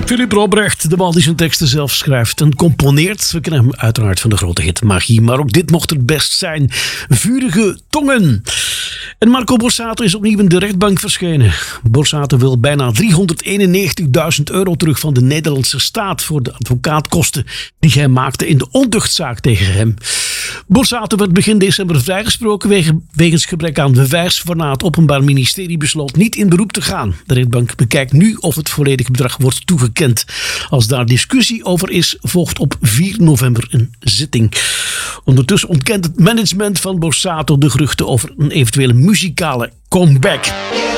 Philippe Robrecht, de man die zijn teksten zelf schrijft en componeert. We kennen hem uiteraard van de grote hit Magie, maar ook dit mocht het best zijn. Vurige tongen. En Marco Borsato is opnieuw in de rechtbank verschenen. Borsato wil bijna €391.000 terug van de Nederlandse staat voor de advocaatkosten die hij maakte in de ontuchtzaak tegen hem. Borsato werd begin december vrijgesproken wegens gebrek aan bewijs, waarna het Openbaar Ministerie besloot niet in beroep te gaan. De rechtbank bekijkt nu of het volledige bedrag wordt toegekend. Als daar discussie over is, volgt op 4 november een zitting. Ondertussen ontkent het management van Borsato de geruchten over een eventuele muzikale comeback.